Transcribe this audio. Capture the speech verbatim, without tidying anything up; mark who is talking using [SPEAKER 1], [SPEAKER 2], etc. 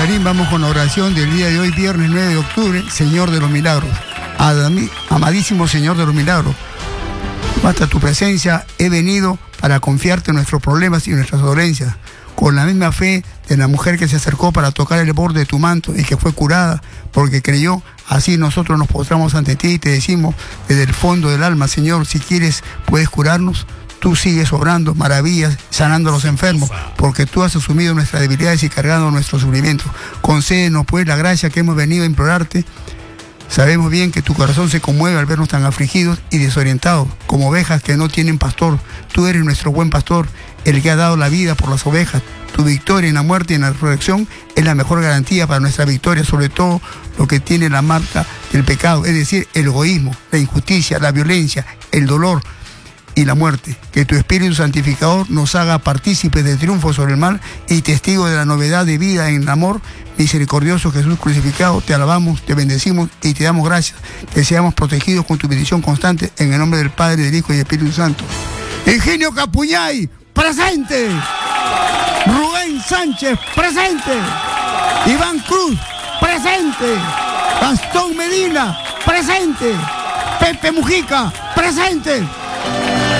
[SPEAKER 1] Rosarín, vamos con la oración del día de hoy, viernes nueve de octubre, Señor de los Milagros. Adami, amadísimo Señor de los Milagros, basta tu presencia, he venido para confiarte en nuestros problemas y nuestras dolencias. Con la misma fe de la mujer que se acercó para tocar el borde de tu manto y que fue curada porque creyó, así nosotros nos postramos ante ti y te decimos desde el fondo del alma, Señor, si quieres puedes curarnos. Tú sigues obrando maravillas, sanando a los enfermos, porque tú has asumido nuestras debilidades y cargado nuestro sufrimiento. Concédenos pues la gracia que hemos venido a implorarte. Sabemos bien que tu corazón se conmueve al vernos tan afligidos y desorientados, como ovejas que no tienen pastor. Tú eres nuestro buen pastor, el que ha dado la vida por las ovejas. Tu victoria en la muerte y en la resurrección es la mejor garantía para nuestra victoria, sobre todo lo que tiene la marca del pecado, es decir, el egoísmo, la injusticia, la violencia, el dolor y la muerte. Que tu Espíritu Santificador nos haga partícipes del triunfo sobre el mal y testigos de la novedad de vida en el amor. Misericordioso Jesús crucificado, te alabamos, te bendecimos y te damos gracias. Que seamos protegidos con tu bendición constante en el nombre del Padre, del Hijo y del Espíritu Santo. Eugenio Capuñay, presente. Rubén Sánchez, presente. Iván Cruz, presente. Gastón Medina, presente. Pepe Mujica, presente.